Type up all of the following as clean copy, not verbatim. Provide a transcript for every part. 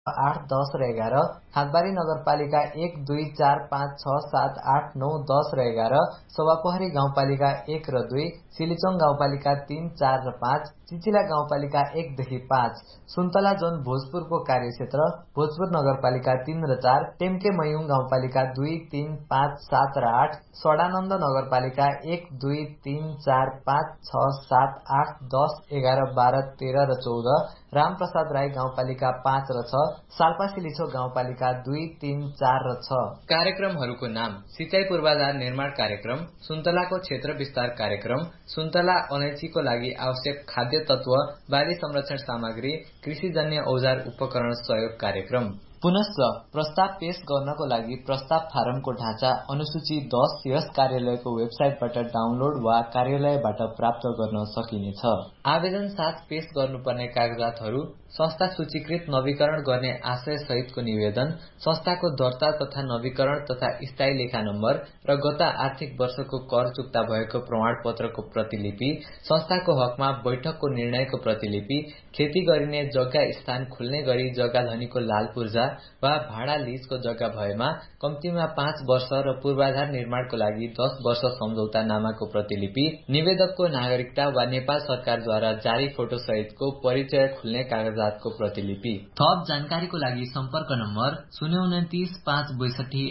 8, 10 र 11, खाँदबारी नगरपालिका 1, 2, 4, 5, 6, 7, 8, 9, 10 र 11, सभापोखरी गाउँपालिका 1 र 2, सिलिचोङ गाउँपालिका 3, 4 र 5, चिचिला गाउँपालिका 1 देखि 5, सुन्तला जोन भोजपुरको कार्यक्षेत्र भोजपुर नगरपालिका 3 र 4, टेम्के मयूङ गाउँपालिका 2, 3, 5, 7 र 8, सडानन्द नगरपालिका 1, 2, 3, 4, 5, 6, 7, 8, 10, 11, 12, 13 र 14, रामप्रसाद राई गाउँपालिका 5 र 6, साल्पा सिलिछो गाउँपालिका 2, 3, 4 र 6। कार्यक्रमहरूको नाम: सिंचाई पूर्वाधार निर्माण कार्यक्रम, सुन्तलाको क्षेत्र विस्तार कार्यक्रम, सुन्तला अलैँचीको लागि आवश्यक खाद्य तत्व, बाली संरक्षण सामग्री, कृषिजन्य औजार उपकरण सहयोग कार्यक्रम। पुनश्च प्रस्ताव पेश गर्नको लागि प्रस्ताव फारमको ढाँचा अनुसूची 10 यस कार्यालयको वेबसाइटबाट डाउनलोड वा कार्यालयबाट प्राप्त गर्न सकिनेछ। आवेदन साथ पेश गर्नुपर्ने कागजातहरू: संस्था सूचीकृत नवीकरण गर्ने आशय सहितको निवेदन, संस्थाको दर्ता तथा नवीकरण तथा स्थायी लेखा नम्बर र गत आर्थिक वर्षको कर चुक्ता भएको प्रमाणपत्रको प्रतिलिपि, संस्थाको हकमा बैठकको निर्णयको प्रतिलिपि, खेती गरिने जग्गा स्थान खुल्ने गरी जग्गा धनीको लाल पूर्जा वा भाडा लिजको जग्गा भएमा कम्तीमा 5 वर्ष र पूर्वाधार निर्माणको लागि 10 वर्ष सम्झौता नामाको प्रतिलिपि, निवेदकको नागरिकता वा नेपाल सरकारद्वारा जारी फोटो सहितको परिचय खुल्ने कागजातको प्रतिलिपि। थप जानकारीको लागि सम्पर्क नम्बर 029 562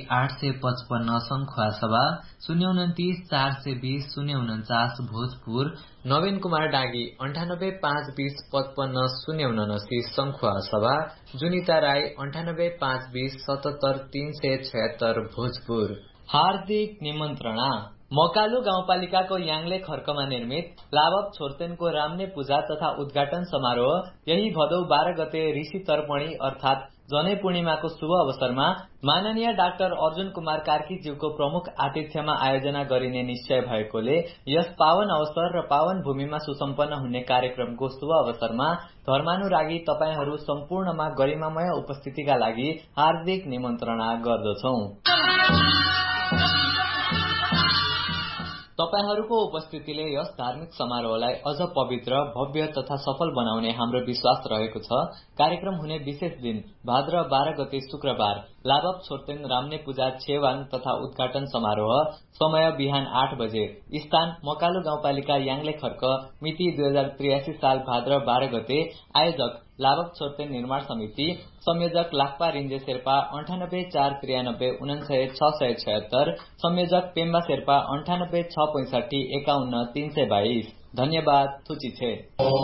855 सङ्खुवासभा, 029 420 049 भोजपुर, नवीन कुमार डाँगी 98 520 55 079 सङ्खुवासभा, जुनिता राई 98 520 77 376 भोजपुर। हार्दिक निमन्त्रणा। मकालु गाउँपालिकाको याङले खर्कमा निर्मित लाभप छोर्तेनको रामने पूजा तथा उद्घाटन समारोह यही भदौ 12 गते ऋषि तर्पणी अर्थात जनै पूर्णिमाको शुभ अवसरमा माननीय डाक्टर अर्जुन कुमार कार्कीज्यूको प्रमुख आतिथ्यमा आयोजना गरिने निश्चय भएकोले यस पावन अवसर र पावन भूमिमा सुसम्पन्न हुने कार्यक्रमको शुभ अवसरमा धर्मानुरागी तपाईहरू सम्पूर्णमा गरिमामय उपस्थितिका लागि हार्दिक निमन्त्रणा गर्दछौं। तपाईहरूको उपस्थितिले यस धार्मिक समारोहलाई अझ पवित्र, भव्य तथा सफल बनाउने हाम्रो विश्वास रहेको छ। कार्यक्रम हुने विशेष दिन भाद्र 12 गते शुक्रबार लाभप छोर्तेन रामने पूजा छेवाङ तथा उद्घाटन समारोह, समय बिहान 8 बजे, स्थान मकालु गाउँपालिका याङले खर्क, मिति 2083 साल भाद्र 12 गते। आयोजक लाभप छोर्तेन निर्माण समिति, संयोजक लाक्पा रिन्जे शेर्पा 98 493 99 676, संयोजक पेम्बा शेर्पा 98 665 51 322। धन्यवाद। थुची छे।